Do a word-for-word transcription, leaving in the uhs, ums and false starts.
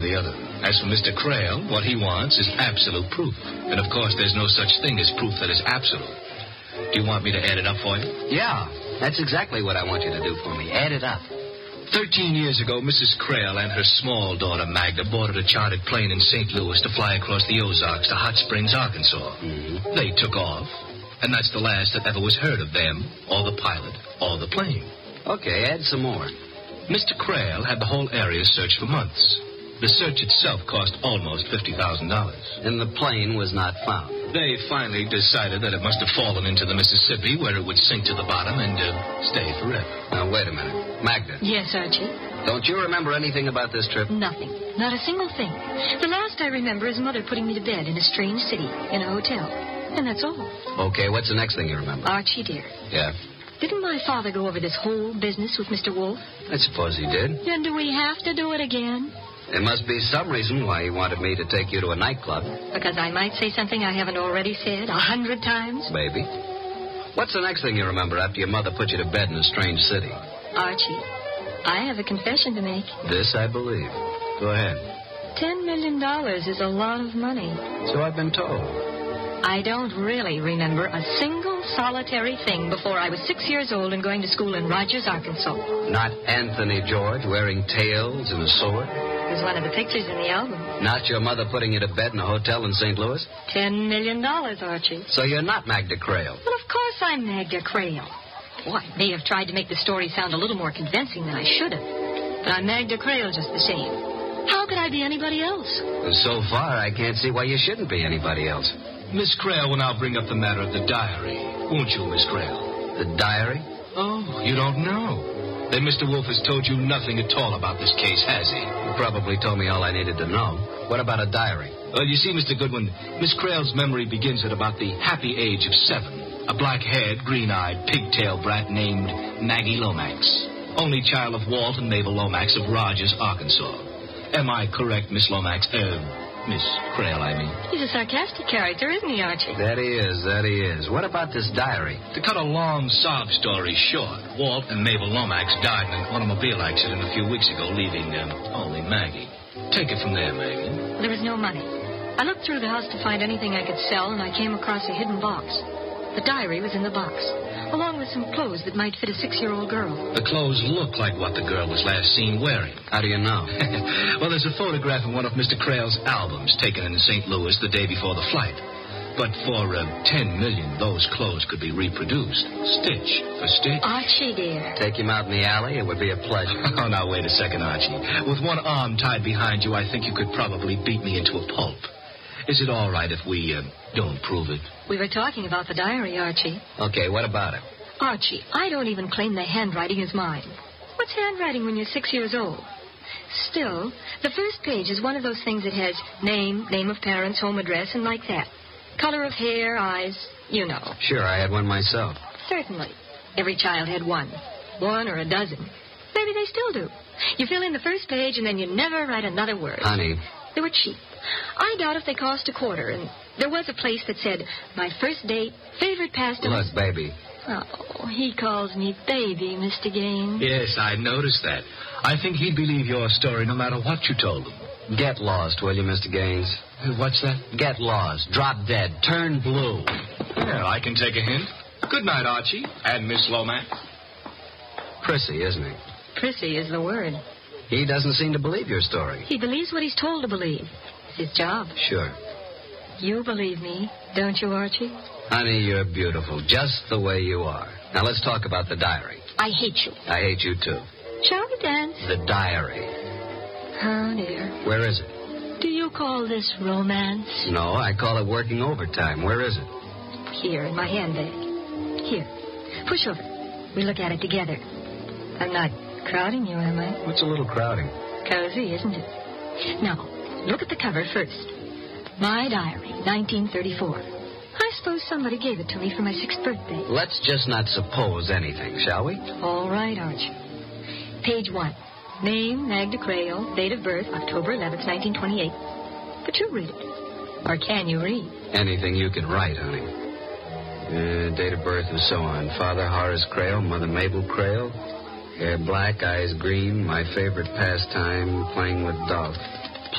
the other. As for Mister Crail, what he wants is absolute proof. And, of course, there's no such thing as proof that is absolute. Do you want me to add it up for you? Yeah, that's exactly what I want you to do for me. Add it up. Thirteen years ago, Missus Crail and her small daughter, Magda, boarded a chartered plane in Saint Louis to fly across the Ozarks to Hot Springs, Arkansas. Mm-hmm. They took off, and that's the last that ever was heard of them, or the pilot, or the plane. Okay, add some more. Mister Crail had the whole area searched for months. The search itself cost almost fifty thousand dollars. And the plane was not found. They finally decided that it must have fallen into the Mississippi, where it would sink to the bottom and uh, stay forever. Now, wait a minute. Magda. Yes, Archie? Don't you remember anything about this trip? Nothing. Not a single thing. The last I remember is Mother putting me to bed in a strange city, in a hotel. And that's all. Okay, what's the next thing you remember? Archie, dear. Yeah? Didn't my father go over this whole business with Mister Wolf? I suppose he did. Then do we have to do it again? There must be some reason why he wanted me to take you to a nightclub. Because I might say something I haven't already said a hundred times? Maybe. What's the next thing you remember after your mother put you to bed in a strange city? Archie, I have a confession to make. This I believe. Go ahead. Ten million dollars is a lot of money. So I've been told. I don't really remember a single solitary thing before I was six years old and going to school in Rogers, Arkansas. Not Anthony George wearing tails and a sword? It was one of the pictures in the album. Not your mother putting you to bed in a hotel in Saint Louis? Ten million dollars, Archie. So you're not Magda Crail? Well, of course I'm Magda Crail. Oh, I may have tried to make the story sound a little more convincing than I should have. But I'm Magda Crail just the same. How could I be anybody else? So far, I can't see why you shouldn't be anybody else. Miss Crail will now bring up the matter of the diary. Won't you, Miss Crail? The diary? Oh, you don't know. Then Mister Wolf has told you nothing at all about this case, has he? He probably told me all I needed to know. What about a diary? Well, you see, Mister Goodwin, Miss Crail's memory begins at about the happy age of seven. A black-haired, green-eyed, pigtail brat named Maggie Lomax. Only child of Walt and Mabel Lomax of Rogers, Arkansas. Am I correct, Miss Lomax? Uh... Miss Crail, I mean. He's a sarcastic character, isn't he, Archie? That he is, that he is. What about this diary? To cut a long sob story short, Walt and Mabel Lomax died in an automobile accident a few weeks ago, leaving um, only Maggie. Take it from there, Maggie. There was no money. I looked through the house to find anything I could sell, and I came across a hidden box. The diary was in the box, along with some clothes that might fit a six-year-old girl. The clothes look like what the girl was last seen wearing. How do you know? Well, there's a photograph in one of Mister Crail's albums taken in Saint Louis the day before the flight. But for uh, ten million, those clothes could be reproduced, stitch for stitch. Archie, dear. Take him out in the alley. It would be a pleasure. Oh, now, wait a second, Archie. With one arm tied behind you, I think you could probably beat me into a pulp. Is it all right if we uh, don't prove it? We were talking about the diary, Archie. Okay, what about it? Archie, I don't even claim the handwriting is mine. What's handwriting when you're six years old? Still, the first page is one of those things that has name, name of parents, home address, and like that. Color of hair, eyes, you know. Sure, I had one myself. Certainly. Every child had one. One or a dozen. Maybe they still do. You fill in the first page, and then you never write another word. Honey. They were cheap. I doubt if they cost a quarter, and there was a place that said, my first date, favorite pastime. Look, baby. Oh, he calls me baby, Mister Gaines. Yes, I noticed that. I think he'd believe your story no matter what you told him. Get lost, will you, Mister Gaines? What's that? Get lost. Drop dead. Turn blue. Well, I can take a hint. Good night, Archie. And Miss Lomax. Prissy, isn't he? Prissy is the word. He doesn't seem to believe your story. He believes what he's told to believe. It's his job. Sure. You believe me, don't you, Archie? Honey, you're beautiful, just the way you are. Now, let's talk about the diary. I hate you. I hate you, too. Shall we dance? The diary. Oh, dear. Where is it? Do you call this romance? No, I call it working overtime. Where is it? Here, in my handbag. Here. Push over. We look at it together. I'm not crowding you, am I? What's a little crowding? Cozy, isn't it? Now, look at the cover first. My diary, nineteen thirty-four. I suppose somebody gave it to me for my sixth birthday. Let's just not suppose anything, shall we? All right, Archie. Page one. Name, Magda Crail. Date of birth, October eleventh, nineteen twenty-eight. But you read it. Or can you read? Anything you can write, honey. Uh, date of birth and so on. Father Horace Crail, Mother Mabel Crail. Hair black, eyes green. My favorite pastime, playing with dolls.